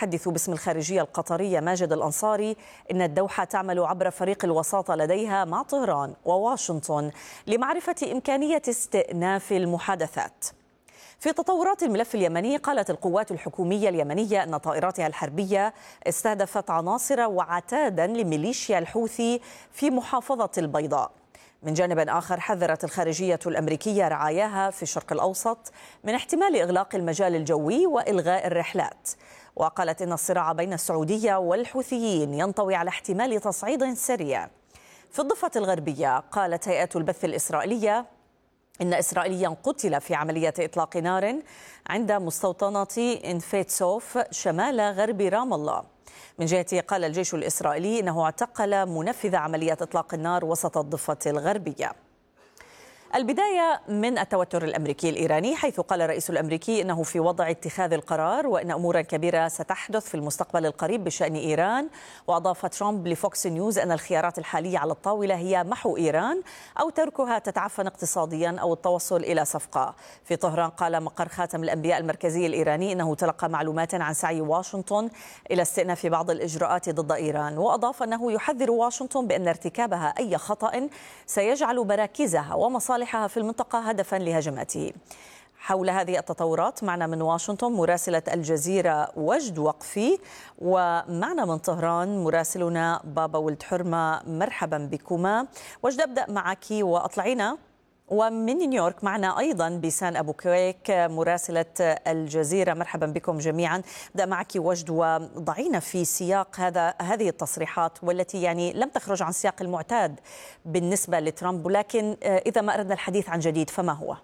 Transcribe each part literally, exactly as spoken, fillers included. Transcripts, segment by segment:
المتحدث باسم الخارجية القطرية ماجد الأنصاري إن الدوحة تعمل عبر فريق الوساطة لديها مع طهران وواشنطن لمعرفة إمكانية استئناف المحادثات. في تطورات الملف اليمني، قالت القوات الحكومية اليمنية أن طائراتها الحربية استهدفت عناصر وعتادا لميليشيا الحوثي في محافظة البيضاء. من جانب آخر، حذرت الخارجية الأمريكية رعاياها في الشرق الأوسط من احتمال إغلاق المجال الجوي وإلغاء الرحلات، وقالت إن الصراع بين السعودية والحوثيين ينطوي على احتمال تصعيد سريع. في الضفة الغربية، قالت هيئة البث الإسرائيلية إن إسرائيليا قتل في عملية إطلاق نار عند مستوطنة إنفيتسوف شمال غرب رام الله. من جهته، قال الجيش الإسرائيلي إنه اعتقل منفذ عملية إطلاق النار وسط الضفة الغربية. البداية من التوتر الأمريكي الإيراني، حيث قال الرئيس الأمريكي إنه في وضع اتخاذ القرار وإن أمورا كبيرة ستحدث في المستقبل القريب بشأن إيران. وأضاف ترامب لفوكس نيوز أن الخيارات الحالية على الطاولة هي محو إيران أو تركها تتعفن اقتصاديا أو التوصل إلى صفقة. في طهران، قال مقر خاتم الأنبياء المركزي الإيراني إنه تلقى معلومات عن سعي واشنطن إلى استئناف بعض الإجراءات ضد إيران. وأضاف أنه يحذر واشنطن بأن ارتكابها أي خطأ سيجعل مراكزها ومصالحها في المنطقة هدفا لهجماته. حول هذه التطورات معنا من واشنطن مراسلة الجزيرة وجد وقفي، ومعنا من طهران مراسلنا بابا ولد حرمة. مرحبا بكما. وجد، أبدأ معك وأطلعينا. ومن نيويورك معنا أيضا بيسان أبو كويك مراسلة الجزيرة. مرحبا بكم جميعا. أبدأ معك وجد، وضعينا في سياق هذا هذه التصريحات والتي يعني لم تخرج عن سياق المعتاد بالنسبة لترامب، ولكن إذا ما أردنا الحديث عن جديد فما هو؟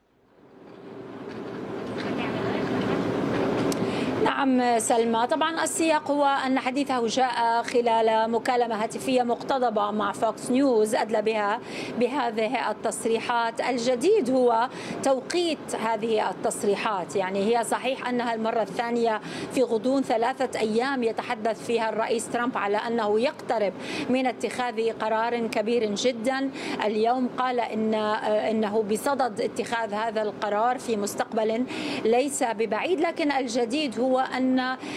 نعم سلمى، طبعا السياق هو أن حديثه جاء خلال مكالمة هاتفية مقتضبة مع فوكس نيوز أدلى بها بهذه التصريحات. الجديد هو توقيت هذه التصريحات، يعني هي صحيح أنها المرة الثانية في غضون ثلاثة أيام يتحدث فيها الرئيس ترامب على أنه يقترب من اتخاذ قرار كبير جدا. اليوم قال إن إنه بصدد اتخاذ هذا القرار في مستقبل ليس ببعيد، لكن الجديد هو أن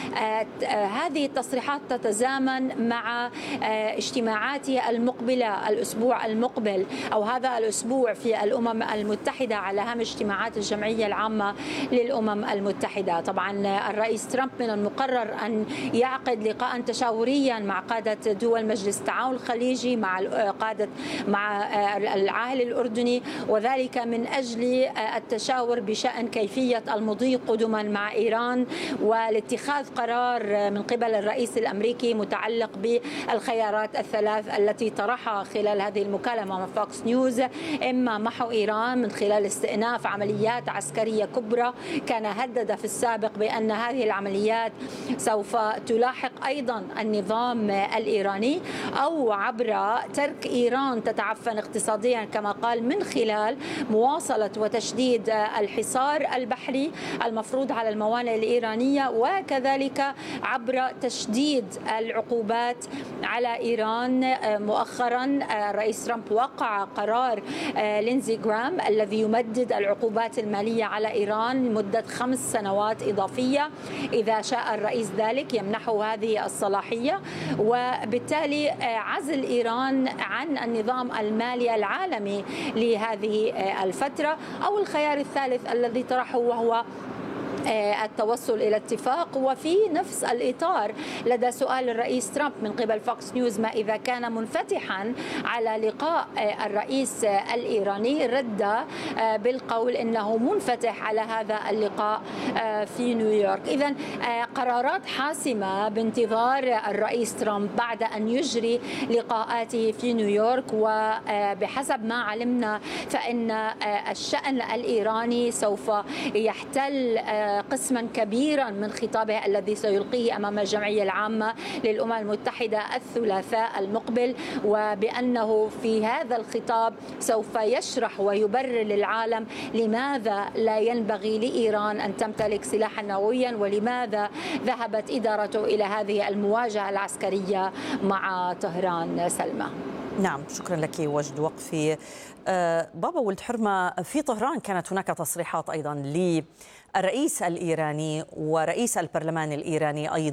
هذه التصريحات تتزامن مع اجتماعاته المقبلة الأسبوع المقبل أو هذا الأسبوع في الأمم المتحدة على هامش اجتماعات الجمعية العامة للأمم المتحدة. طبعا الرئيس ترامب من المقرر أن يعقد لقاء تشاوريا مع قادة دول مجلس التعاون الخليجي، مع قادة مع العاهل الأردني، وذلك من أجل التشاور بشأن كيفية المضي قدما مع إيران والاتخاذ قرار من قبل الرئيس الأمريكي متعلق بالخيارات الثلاث التي طرحها خلال هذه المكالمة مع فوكس نيوز: إما محو إيران من خلال استئناف عمليات عسكرية كبرى، كان هدد في السابق بأن هذه العمليات سوف تلاحق أيضا النظام الإيراني، أو عبر ترك إيران تتعفن اقتصاديا كما قال من خلال مواصلة وتشديد الحصار البحري المفروض على الموانئ الإيرانية، وكذلك عبر تشديد العقوبات على إيران. مؤخرا الرئيس ترامب وقع قرار لينزي جرام الذي يمدد العقوبات المالية على إيران لمدة خمس سنوات إضافية إذا شاء الرئيس ذلك، يمنحه هذه الصلاحية، وبالتالي عزل إيران عن النظام المالي العالمي لهذه الفترة. أو الخيار الثالث الذي طرحه وهو التوصل إلى اتفاق. وفي نفس الإطار لدى سؤال الرئيس ترامب من قبل فوكس نيوز ما إذا كان منفتحا على لقاء الرئيس الإيراني، رد بالقول إنه منفتح على هذا اللقاء في نيويورك. إذن قرارات حاسمة بانتظار الرئيس ترامب بعد أن يجري لقاءاته في نيويورك. وبحسب ما علمنا فإن الشأن الإيراني سوف يحتل قسما كبيرا من خطابه الذي سيلقيه أمام الجمعية العامة للأمم المتحدة الثلاثاء المقبل، وبأنه في هذا الخطاب سوف يشرح ويبرر للعالم لماذا لا ينبغي لإيران أن تمتلك سلاحا نوويا ولماذا ذهبت إدارته إلى هذه المواجهة العسكرية مع طهران. سلمى. نعم، شكرا لك وجد وقفي. أه بابا ولد حرمة، في طهران كانت هناك تصريحات أيضا للرئيس الإيراني ورئيس البرلمان الإيراني أيضا